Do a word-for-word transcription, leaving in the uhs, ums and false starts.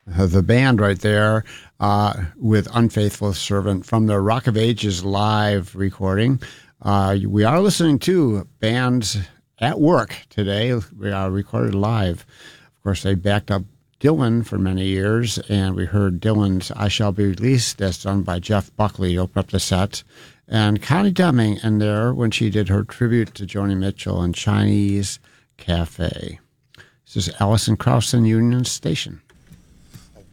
uh, the band right there uh, with Unfaithful Servant from the Rock of Ages live recording. Uh, we are listening to bands at work today. We are recorded live. Of course, they backed up Dylan for many years, and we heard Dylan's I Shall Be Released. That's done by Jeff Buckley, opened up the set. And Connie Deming in there when she did her tribute to Joni Mitchell in Chinese Cafe. This is Alison Krauss in Union Station.